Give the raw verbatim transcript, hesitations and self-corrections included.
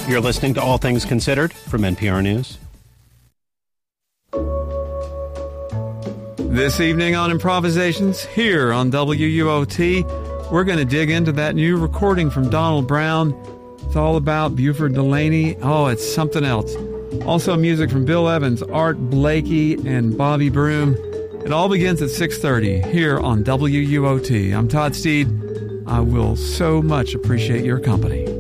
You're listening to All Things Considered from N P R News. This evening on Improvisations, here on W U O T, we're going to dig into that new recording from Donald Brown. It's all about Buford Delaney. Oh, it's something else. Also music from Bill Evans, Art Blakey, and Bobby Broom. It all begins at six thirty here on W U O T. I'm Todd Steed. I will so much appreciate your company.